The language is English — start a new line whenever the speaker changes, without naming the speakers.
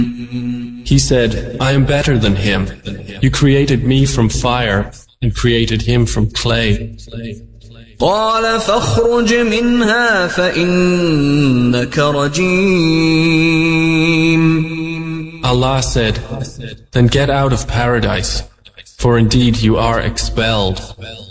He said, I am better than him. You created me from fire and created him from clay.
قال فاخرج منها فإنك رجيم.
Allah said, then get out of paradise, for indeed you are expelled.